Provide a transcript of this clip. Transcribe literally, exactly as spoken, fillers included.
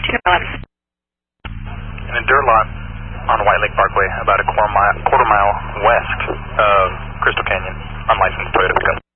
In a dirt lot on White Lake Parkway, about a quarter mile, quarter mile west of Crystal Canyon, unlicensed Toyota pickup.